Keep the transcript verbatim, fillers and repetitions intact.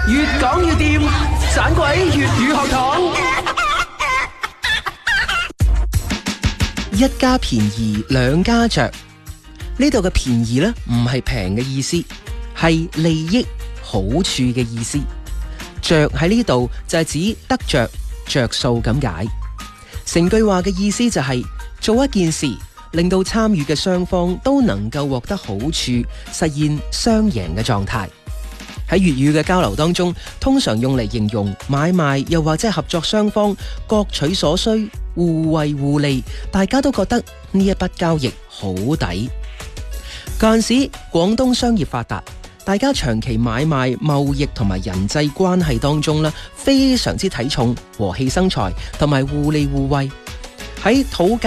越講越掂，盞鬼粵語學堂。一家便宜兩家着，呢度嘅便宜呢，唔係平嘅意思，係利益好處嘅意思。着喺呢度就係指得着着數咁解。成句話嘅意思就係、是、做一件事，令到參與嘅雙方都能夠獲得好處，實現雙贏嘅狀態。喺粵語嘅交流當中，通常用嚟形容買賣又或者合作雙方各取所需，互惠互利，大家都覺得呢一筆交易好抵。嗰陣時廣東商業發達，大家長期買賣貿易同埋人際關係當中咧，非常之睇重和氣生財同埋互利互惠。喺討價